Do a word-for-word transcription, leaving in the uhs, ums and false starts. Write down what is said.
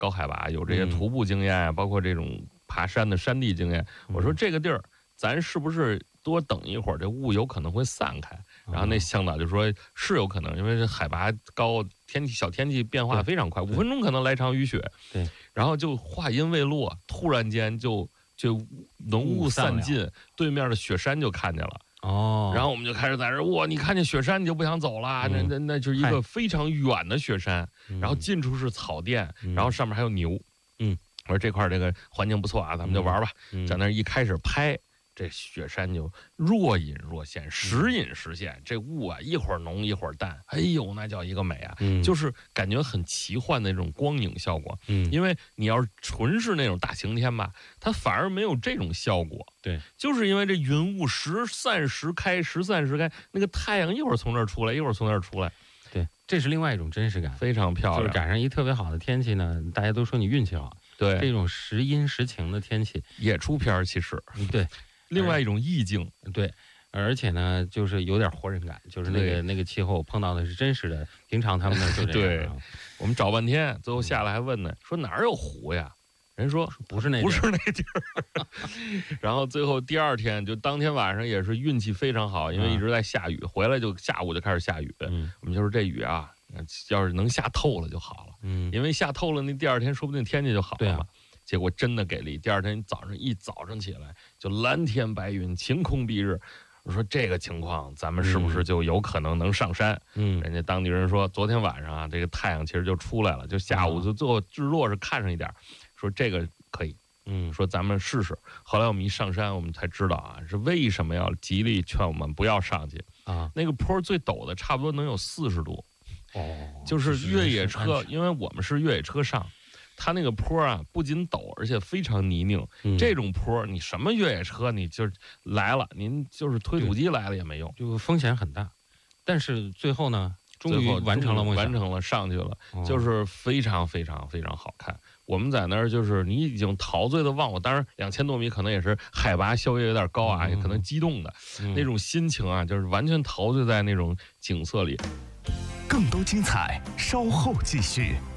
高海拔，有这些徒步经验啊，嗯、包括这种爬山的山地经验。我说这个地儿，咱是不是多等一会儿，这雾有可能会散开？然后那向导就说是有可能，因为这海拔高，天气小天气变化非常快，五分钟可能来场雨雪。 对， 然后就话音未落，突然间就就浓雾散尽，对面的雪山就看见了。 哦， 然后我们就开始在这哇，你看见雪山你就不想走了，嗯、那那那就是一个非常远的雪山，然后近处是草甸，嗯、然后上面还有牛。 嗯， 我说这块这个环境不错啊，咱们就玩吧。嗯、在那一开始拍。这雪山就若隐若现，时隐时现。这雾啊，一会儿浓一会儿淡，哎呦，那叫一个美啊！嗯、就是感觉很奇幻的那种光影效果。嗯，因为你要是纯是那种大晴天吧，它反而没有这种效果。 对， 就是因为这云雾时散时开，时散时开，那个太阳一会儿从这儿出来，一会儿从那儿出来。 对，这是另外一种真实感， 非常漂亮。 就是赶上一特别好的天气呢，大家都说你运气好。 对， 这种时阴时晴的天气也出片儿，其实对。 另外一种意境， 对，而且呢，就是有点活人感，就是那个那个气候碰到的是真实的，平常他们那就这样、啊。 对，我们找半天，最后下来还问呢，说哪儿有湖呀？人说不是那不是那地儿。然后最后第二天，就当天晚上也是运气非常好，因为一直在下雨，回来就下午就开始下雨。嗯，我们就说这雨啊，要是能下透了就好了。嗯，因为下透了，那第二天说不定天气就好了嘛。结果真的给力，第二天早上一早上起来就蓝天白云，晴空蔽日。我说这个情况，咱们是不是就有可能能上山？嗯，人家当地人说，昨天晚上啊，这个太阳其实就出来了，就下午就最后日落是看上一点，说这个可以。嗯，说咱们试试。后来我们一上山，我们才知道啊，是为什么要极力劝我们不要上去啊？那个坡最陡的，差不多能有四十度。哦，就是越野车，因为我们是越野车上。它那个坡啊，不仅陡，而且非常泥泞。嗯、这种坡，你什么越野车，你就来了，您就是推土机来了也没用， 就风险很大。但是最后呢，终于完成了梦想， 完成了，上去了，哦、就是非常非常非常好看。我们在那儿就是你已经陶醉的忘我，当然两千多米可能也是海拔稍微有点高啊，嗯、也可能激动的、嗯、那种心情啊，就是完全陶醉在那种景色里。 更多精彩，稍后继续。